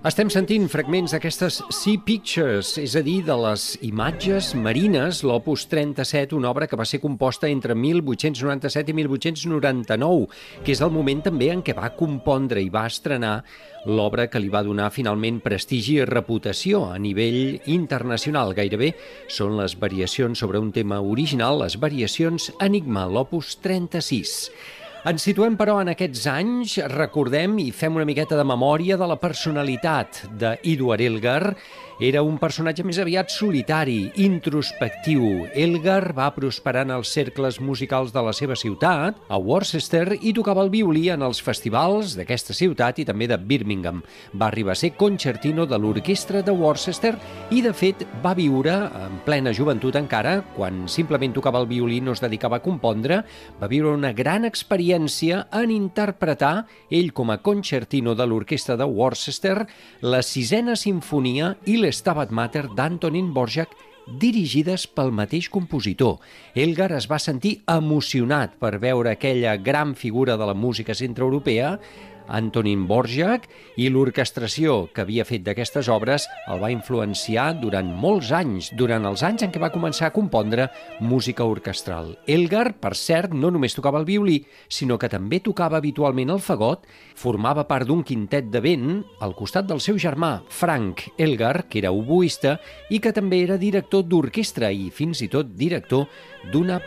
Estem sentint fragments d'aquestes Sea Pictures, és a dir, de les imatges marines, l'Opus 37, una obra que va ser composta entre 1897 i 1899, que és el moment també en què va compondre i va estrenar l'obra que li va donar finalment prestigi i reputació a nivell internacional. Gairebé són les variacions sobre un tema original, les variacions Enigma, l'Opus 36. Ens situem, però, en aquests anys, recordem i fem una miqueta de memòria de la personalitat d'Eduard Elgar. Era un personatge més aviat solitari, introspectiu. Elgar va prosperar en els cercles musicals de la seva ciutat, a Worcester, i tocava el violí en els festivals d'aquesta ciutat i també de Birmingham. Va arribar a ser concertino de l'orquestra de Worcester i, de fet, va viure en plena joventut encara, quan simplement tocava el violí, no es dedicava a compondre, va viure una gran experiència en interpretar, ell com a concertino de l'orquestra de Worcester, la sisena sinfonia i l'Stabat Mater d'Antonín Dvořák, dirigides pel mateix compositor. Elgar es va sentir emocionat per veure aquella gran figura de la música centreeuropea, Antonín Dvořák, i l'orquestració que havia fet d'aquestes obres el va influenciar durant molts anys, durant els anys en què va començar a compondre música orquestral. Elgar, per cert, no només tocava el violí, sinó que també tocava habitualment el fagot, formava part d'un quintet de vent al costat del seu germà, Frank Elgar, que era oboista i que també era director d'orquestra i fins i tot director d'una